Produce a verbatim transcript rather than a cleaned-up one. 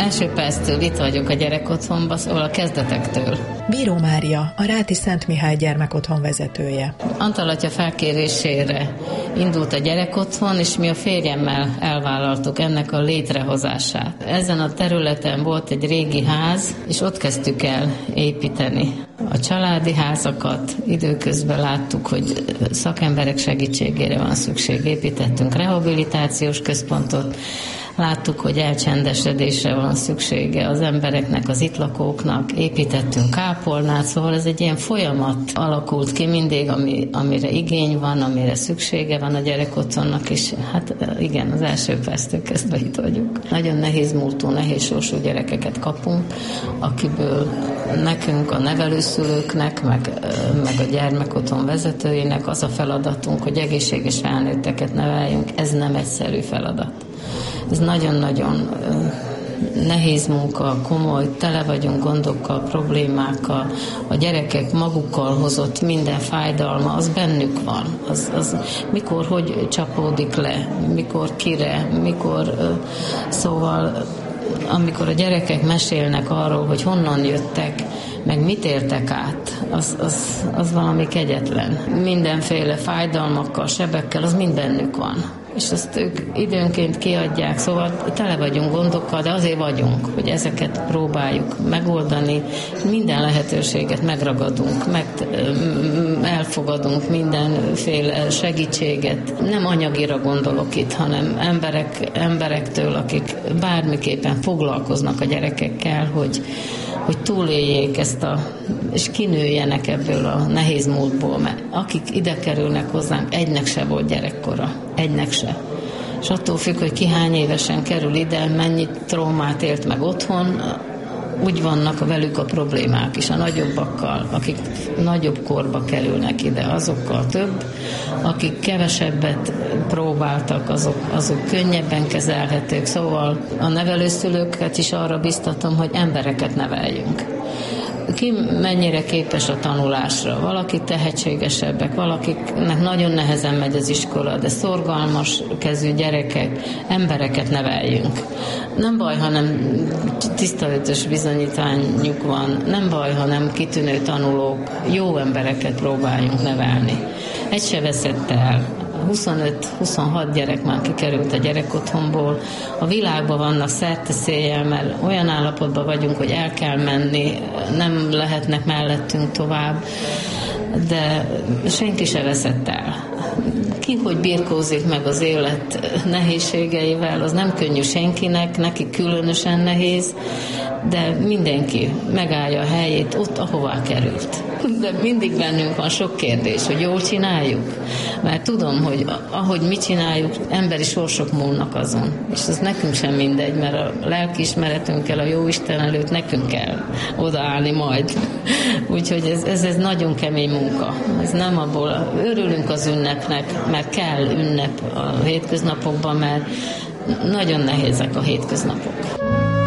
első perctől itt vagyok a gyerekotthonban, szóval a kezdetektől. Bíró Mária, a Ráti Szent Mihály gyermekotthon vezetője. Antal atya felkérésére indult a gyerekotthon, és mi a férjemmel elvállaltuk ennek a létrehozását. Ezen a területen volt egy régi ház, és ott kezdtük el építeni a családi házakat. Időközben láttuk, hogy szakemberek segítségére van szükség. Építettünk rehabilitációs központot, láttuk, hogy elcsendesedésre van szüksége az embereknek, az itt lakóknak, építettünk kápolnát, szóval ez egy ilyen folyamat alakult ki mindig, ami, amire igény van, amire szüksége van a gyerekotthonnak, és hát igen, az első perctől kezdve itt vagyunk. Nagyon nehéz múltú, nehéz sorsú gyerekeket kapunk, akiből nekünk, a nevelőszülőknek, meg, meg a gyermekotthon vezetőinek az a feladatunk, hogy egészséges felnőtteket neveljünk, ez nem egyszerű feladat. Ez nagyon-nagyon nehéz munka, komoly, tele vagyunk gondokkal, problémákkal, a gyerekek magukkal hozott minden fájdalma, az bennük van. Az, az mikor, hogy csapódik le, mikor, kire, mikor, szóval amikor a gyerekek mesélnek arról, hogy honnan jöttek, meg mit éltek át, az, az, az valami kegyetlen. Mindenféle fájdalmakkal, sebekkel, az mind bennük van. És azt ők időnként kiadják, szóval tele vagyunk gondokkal, de azért vagyunk, hogy ezeket próbáljuk megoldani, minden lehetőséget megragadunk, meg elfogadunk mindenféle segítséget. Nem anyagira gondolok itt, hanem emberek, emberektől, akik bármiképpen foglalkoznak a gyerekekkel, hogy, hogy túléljék ezt a, és kinőjenek ebből a nehéz múltból, mert akik ide kerülnek hozzánk, egynek se volt gyerekkora, egynek se. És attól függ, hogy ki hány évesen kerül ide, mennyi traumát élt meg otthon, úgy vannak velük a problémák is, a nagyobbakkal, akik nagyobb korba kerülnek ide, azokkal több, akik kevesebbet próbáltak, azok, azok könnyebben kezelhetők, szóval a nevelőszülőket is arra biztatom, hogy embereket neveljünk. Ki mennyire képes a tanulásra, valaki tehetségesebbek, valakiknek nagyon nehezen megy az iskola, de szorgalmas kezű gyerekek, embereket neveljünk. Nem baj, hanem tiszta ötös bizonyítványuk van, nem baj, hanem kitűnő tanulók, jó embereket próbáljunk nevelni. Egy se veszett el. huszonöt-huszonhat gyerek már kikerült a gyerekotthonból. A világban vannak szerte-széjjel, mert olyan állapotban vagyunk, hogy el kell menni, nem lehetnek mellettünk tovább, de senki se veszett el. Ki, hogy birkózik meg az élet nehézségeivel, az nem könnyű senkinek, neki különösen nehéz, de mindenki megállja a helyét ott, ahová került. De mindig bennünk van sok kérdés, hogy jól csináljuk, mert tudom, hogy ahogy mi csináljuk, emberi sorsok múlnak azon, és ez nekünk sem mindegy, mert a lelkiismeretünkkel, a Jóisten előtt nekünk kell odaállni majd. Úgyhogy ez, ez, ez nagyon kemény munka. Ez nem abból, örülünk az ünnepnek, mert kell ünnep a hétköznapokban, mert nagyon nehézek a hétköznapok.